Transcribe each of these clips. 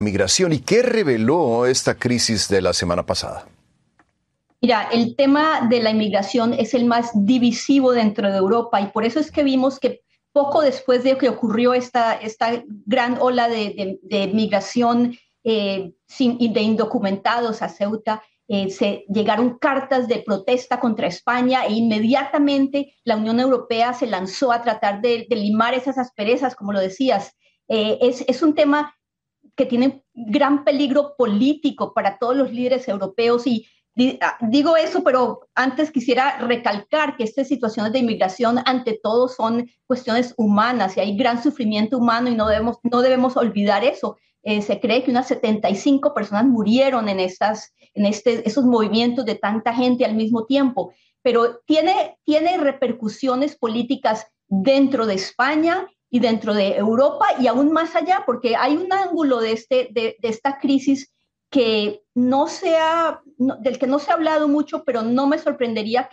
migración. ¿Y qué reveló esta crisis de la semana pasada? Mira, el tema de la inmigración es el más divisivo dentro de Europa y por eso es que vimos que poco después de que ocurrió esta gran ola de migración de indocumentados a Ceuta, se llegaron cartas de protesta contra España e inmediatamente la Unión Europea se lanzó a tratar de limar esas asperezas, como lo decías. Es un tema que tiene gran peligro político para todos los líderes europeos y digo eso, pero antes quisiera recalcar que estas situaciones de inmigración ante todo son cuestiones humanas y hay gran sufrimiento humano y no debemos olvidar eso. Se cree que unas 75 personas murieron en esos movimientos de tanta gente al mismo tiempo, pero tiene repercusiones políticas dentro de España y dentro de Europa y aún más allá, porque hay un ángulo de esta crisis que del que no se ha hablado mucho, pero no me sorprendería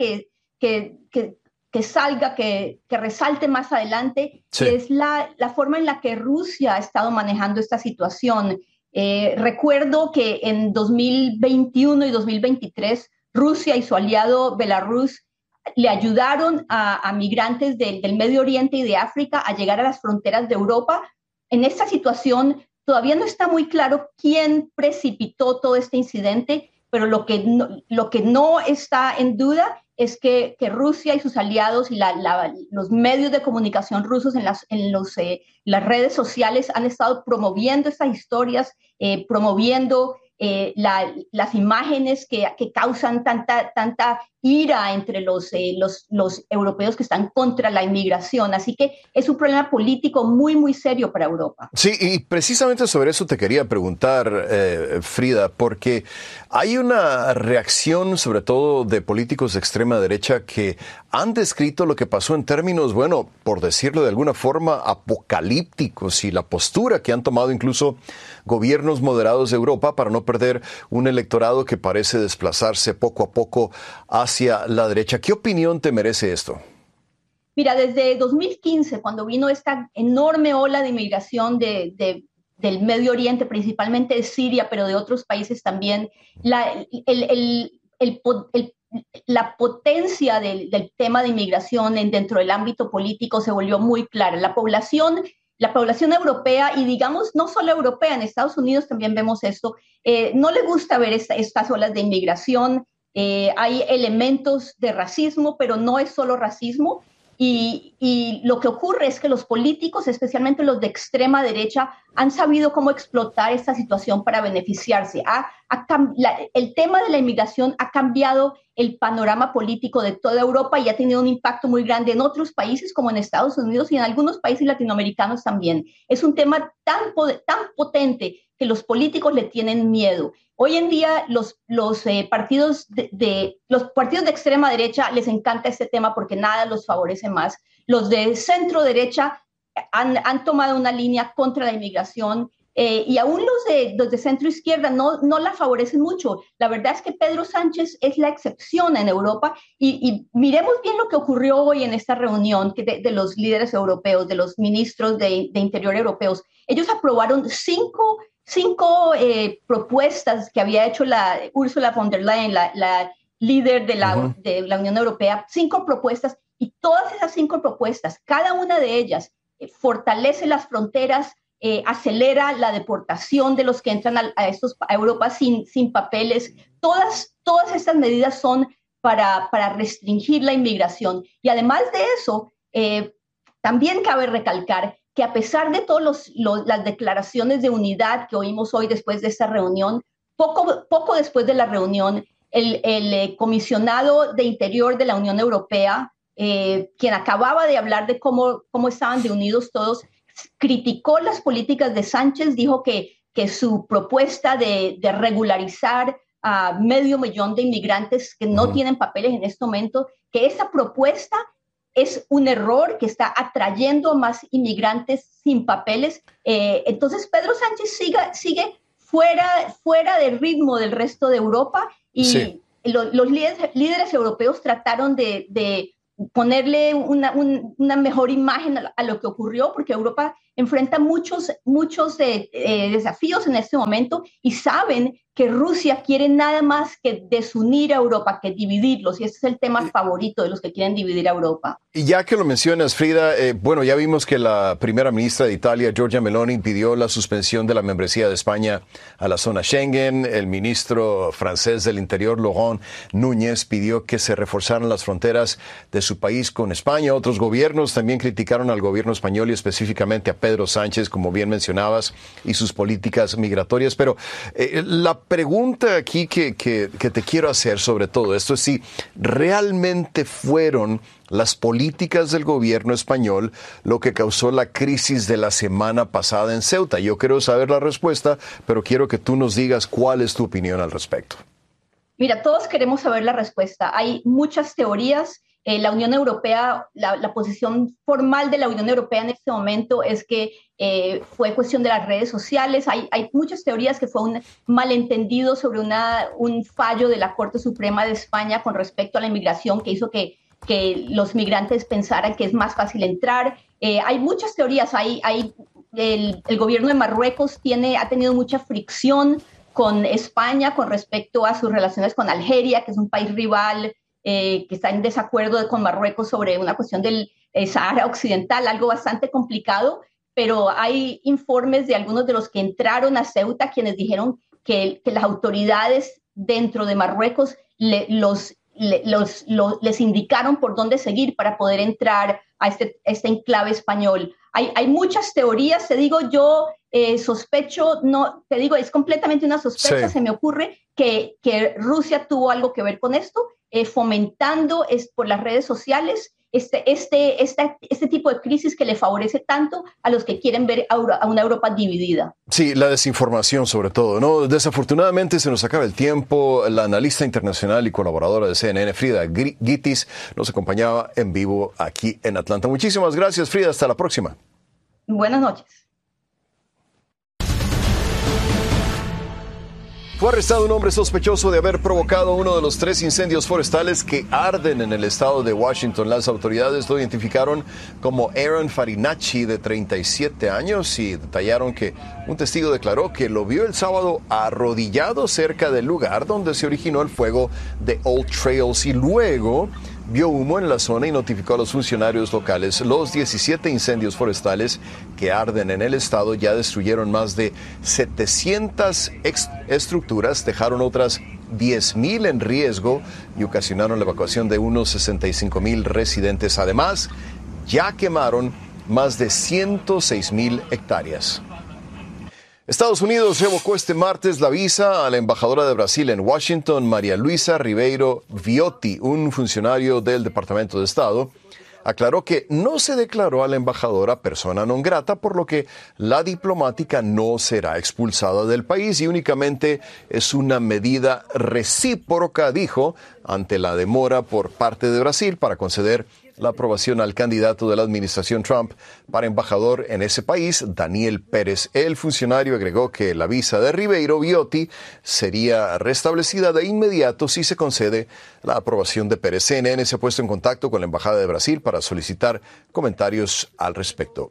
que salga, que resalte más adelante, Sí. que es la forma en la que Rusia ha estado manejando esta situación. Recuerdo que en 2021 y 2023 Rusia y su aliado Belarus le ayudaron a migrantes del Medio Oriente y de África a llegar a las fronteras de Europa. En esta situación todavía no está muy claro quién precipitó todo este incidente, pero lo que no está en duda es que Rusia y sus aliados y los medios de comunicación rusos en las redes sociales han estado promoviendo estas historias, promoviendo las imágenes que causan tanta ira entre los europeos que están contra la inmigración. Así que es un problema político muy, muy serio para Europa. Sí, y precisamente sobre eso te quería preguntar, Frida, porque hay una reacción, sobre todo de políticos de extrema derecha, que han descrito lo que pasó en términos, bueno, por decirlo de alguna forma, apocalípticos, y la postura que han tomado incluso gobiernos moderados de Europa para no perder un electorado que parece desplazarse poco a poco hacia la derecha. ¿Qué opinión te merece esto? Mira, desde 2015, cuando vino esta enorme ola de inmigración del Medio Oriente, principalmente de Siria, pero de otros países también, la potencia del tema de inmigración dentro del ámbito político se volvió muy clara. La población europea, y digamos no solo europea, en Estados Unidos también vemos esto, no le gusta ver estas olas de inmigración. Hay elementos de racismo, pero no es solo racismo. Y lo que ocurre es que los políticos, especialmente los de extrema derecha, han sabido cómo explotar esta situación para beneficiarse. El tema de la inmigración ha cambiado el panorama político de toda Europa y ha tenido un impacto muy grande en otros países como en Estados Unidos y en algunos países latinoamericanos también. Es un tema tan potente que los políticos le tienen miedo. Hoy en día los partidos los partidos de extrema derecha les encanta este tema porque nada los favorece más. Los de centro derecha han tomado una línea contra la inmigración y aún los de centro izquierda no la favorecen mucho. La verdad es que Pedro Sánchez es la excepción en Europa y miremos bien lo que ocurrió hoy en esta reunión de los líderes europeos, de los ministros de Interior europeos. Ellos aprobaron cinco propuestas que había hecho la Ursula von der Leyen, la líder de la Unión Europea, 5 propuestas, y todas esas 5 propuestas, cada una de ellas fortalece las fronteras, acelera la deportación de los que entran a Europa sin papeles. Todas estas medidas son para restringir la inmigración. Y además de eso, también cabe recalcar que a pesar de todas las declaraciones de unidad que oímos hoy después de esta reunión, poco después de la reunión, el comisionado de Interior de la Unión Europea, quien acababa de hablar de cómo estaban de unidos todos, criticó las políticas de Sánchez, dijo que su propuesta de regularizar a 500,000 de inmigrantes que no tienen papeles en este momento, que esa propuesta es un error que está atrayendo más inmigrantes sin papeles. Entonces Pedro Sánchez sigue fuera del ritmo del resto de Europa y Sí. los líderes europeos trataron de ponerle una mejor imagen a lo que ocurrió, porque Europa enfrenta muchos desafíos en este momento y saben que Rusia quiere nada más que desunir a Europa, que dividirlos, y ese es el tema favorito de los que quieren dividir a Europa. Y ya que lo mencionas, Frida, bueno, ya vimos que la primera ministra de Italia, Giorgia Meloni, pidió la suspensión de la membresía de España a la zona Schengen. El ministro francés del Interior, Laurent Núñez, pidió que se reforzaran las fronteras de su país con España. Otros gobiernos también criticaron al gobierno español y específicamente a Pedro Sánchez, como bien mencionabas, y sus políticas migratorias. Pero la pregunta aquí que te quiero hacer sobre todo esto es si realmente fueron las políticas del gobierno español lo que causó la crisis de la semana pasada en Ceuta. Yo quiero saber la respuesta, pero quiero que tú nos digas cuál es tu opinión al respecto. Mira, todos queremos saber la respuesta. Hay muchas teorías. La Unión Europea, la posición formal de la Unión Europea en este momento es que fue cuestión de las redes sociales. Hay muchas teorías que fue un malentendido sobre un fallo de la Corte Suprema de España con respecto a la inmigración que hizo que los migrantes pensaran que es más fácil entrar. Hay muchas teorías. El gobierno de Marruecos ha tenido mucha fricción con España con respecto a sus relaciones con Algeria, que es un país rival que está en desacuerdo con Marruecos sobre una cuestión del Sahara Occidental, algo bastante complicado, pero hay informes de algunos de los que entraron a Ceuta quienes dijeron que las autoridades dentro de Marruecos les indicaron por dónde seguir para poder entrar a este enclave español. Hay muchas teorías, te digo, yo sospecho, no, te digo, es completamente una sospecha, sí. Se me ocurre que Rusia tuvo algo que ver con esto, fomentando por las redes sociales este tipo de crisis que le favorece tanto a los que quieren ver a una Europa dividida. Sí, la desinformación sobre todo, ¿no? Desafortunadamente se nos acaba el tiempo. La analista internacional y colaboradora de CNN, Frida Gitis, nos acompañaba en vivo aquí en Atlanta. Muchísimas gracias, Frida. Hasta la próxima. Buenas noches. Fue arrestado un hombre sospechoso de haber provocado uno de los 3 incendios forestales que arden en el estado de Washington. Las autoridades lo identificaron como Aaron Farinacci, de 37 años, y detallaron que un testigo declaró que lo vio el sábado arrodillado cerca del lugar donde se originó el fuego de Old Trails y luego vio humo en la zona y notificó a los funcionarios locales. Los 17 incendios forestales que arden en el estado ya destruyeron más de 700 estructuras, dejaron otras 10,000 en riesgo y ocasionaron la evacuación de unos 65,000 residentes. Además, ya quemaron más de 106,000 hectáreas. Estados Unidos revocó este martes la visa a la embajadora de Brasil en Washington, María Luisa Ribeiro Viotti. Un funcionario del Departamento de Estado aclaró que no se declaró a la embajadora persona non grata, por lo que la diplomática no será expulsada del país y únicamente es una medida recíproca, dijo, ante la demora por parte de Brasil para conceder la aprobación al candidato de la administración Trump para embajador en ese país, Daniel Pérez. El funcionario agregó que la visa de Ribeiro Viotti sería restablecida de inmediato si se concede la aprobación de Pérez. CNN se ha puesto en contacto con la Embajada de Brasil para solicitar comentarios al respecto.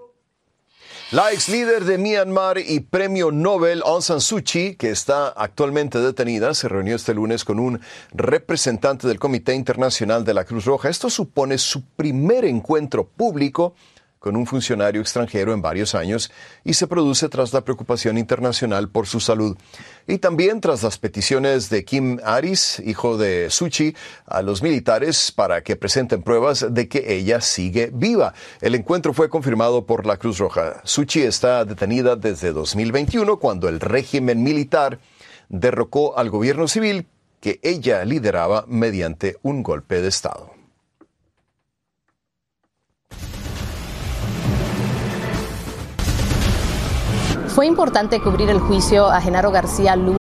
La ex líder de Myanmar y premio Nobel Aung San Suu Kyi, que está actualmente detenida, se reunió este lunes con un representante del Comité Internacional de la Cruz Roja. Esto supone su primer encuentro público con un funcionario extranjero en varios años y se produce tras la preocupación internacional por su salud. Y también tras las peticiones de Kim Aris, hijo de Suu Kyi, a los militares para que presenten pruebas de que ella sigue viva. El encuentro fue confirmado por la Cruz Roja. Suu Kyi está detenida desde 2021, cuando el régimen militar derrocó al gobierno civil que ella lideraba mediante un golpe de Estado. Fue importante cubrir el juicio a Genaro García Luna